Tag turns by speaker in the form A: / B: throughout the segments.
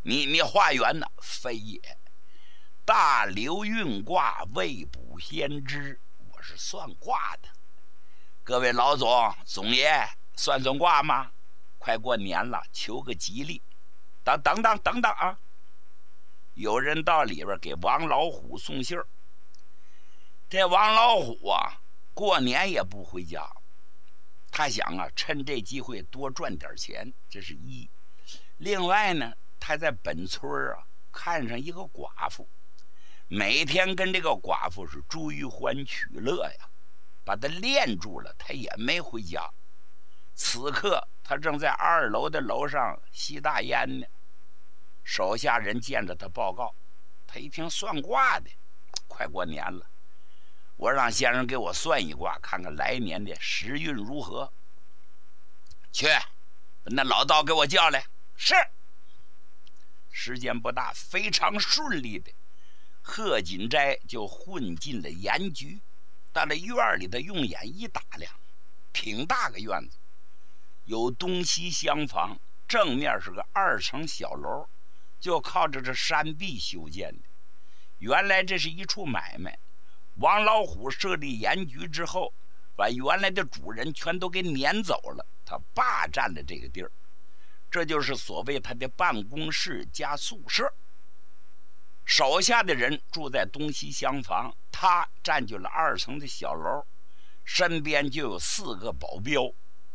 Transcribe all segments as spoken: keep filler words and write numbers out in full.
A: 你你化缘呢？非也，大流运卦未卜先知，我是算卦的。各位老总、总爷，算算卦吗？快过年了，求个吉利。等等等等等啊！有人到里边给王老虎送信儿。这王老虎啊，过年也不回家，他想啊，趁这机会多赚点钱，这是一。另外呢，他在本村啊看上一个寡妇，每天跟这个寡妇是追欢取乐呀，把他恋住了，他也没回家。此刻他正在二楼的楼上吸大烟呢，手下人见着他报告，他一听算卦的，快过年了，我让先生给我算一卦，看看来年的时运如何。去，把那老道给我叫来。是。时间不大，非常顺利的，贺锦斋就混进了盐局。到了院里，他用眼一打量，挺大个院子，有东西厢房，正面是个二层小楼，就靠着这山壁修建的。原来这是一处买卖，王老虎设立盐局之后，把原来的主人全都给撵走了，他霸占了这个地儿，这就是所谓他的办公室加宿舍。手下的人住在东西厢房，他占据了二层的小楼，身边就有四个保镖。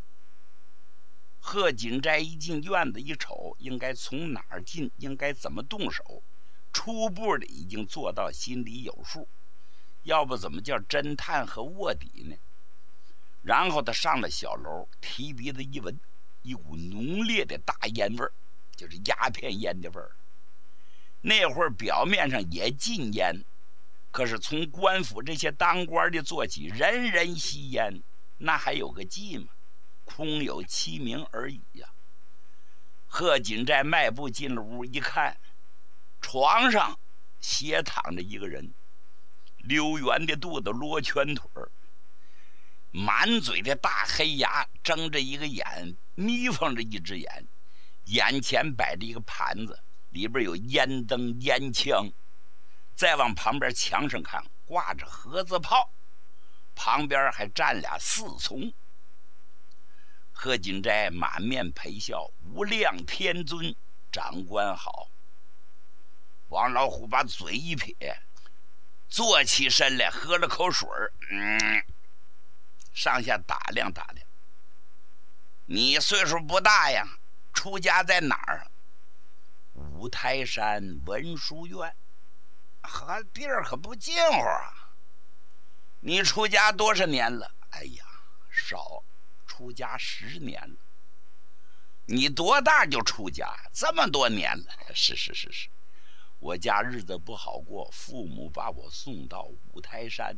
A: 贺锦斋一进院子一瞅，应该从哪儿进，应该怎么动手，初步的已经做到心里有数，要不怎么叫侦探和卧底呢？然后他上了小楼，提鼻子一闻，一股浓烈的大烟味儿，就是鸦片烟的味儿。那会儿表面上也禁烟，可是从官府这些当官的做起，人人吸烟，那还有个忌吗？空有其名而已呀、啊。贺锦斋迈步进了屋，一看，床上斜躺着一个人，溜圆的肚子，罗圈腿儿，满嘴的大黑牙，睁着一个眼，眯缝着一只眼，眼前摆着一个盘子，里边有烟灯、烟枪。再往旁边墙上看，挂着盒子炮，旁边还站俩侍从。贺锦斋满面陪笑，无量天尊，长官好。王老虎把嘴一撇，坐起身来，喝了口水，嗯，上下打量打量。你岁数不大呀，出家在哪儿？五台山文殊院，和地儿可不近乎啊。你出家多少年了？哎呀，少，出家十年了。你多大就出家？这么多年了。是是是是，我家日子不好过，父母把我送到五台山。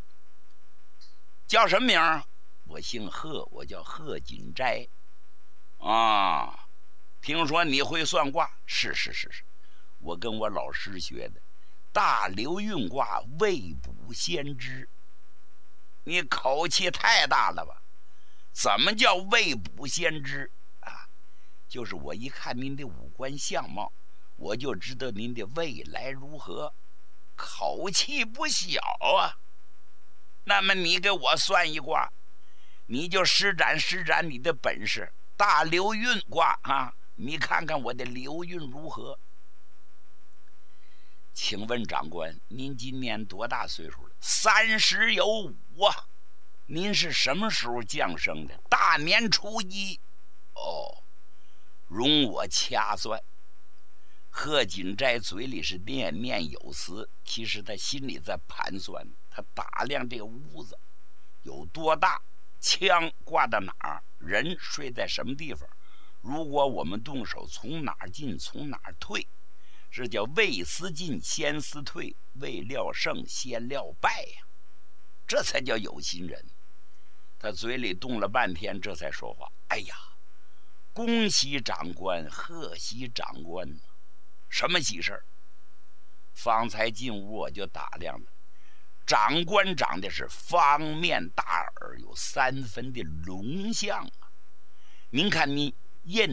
A: 叫什么名？我姓贺，我叫贺锦斋。啊，听说你会算卦？是是是是，我跟我老师学的，大流运卦未卜先知。你口气太大了吧？怎么叫未卜先知啊？就是我一看您的五官相貌，我就知道您的未来如何，口气不小啊。那么你给我算一卦，你就施展施展你的本事，大流运卦啊，你看看我的流运如何？请问长官，您今年多大岁数了？三十有五啊。您是什么时候降生的？大年初一。哦，容我掐算。贺锦斋嘴里是念念有词，其实他心里在盘算。他打量这个屋子有多大，枪挂到哪儿，人睡在什么地方。如果我们动手，从哪儿进，从哪儿退，这叫未思进先思退，未料胜先料败呀、啊，这才叫有心人。他嘴里动了半天，这才说话。哎呀，恭喜长官，贺喜长官。什么喜事？方才进屋我就打量了，长官长的是方面大耳，有三分的龙相啊。您看，你印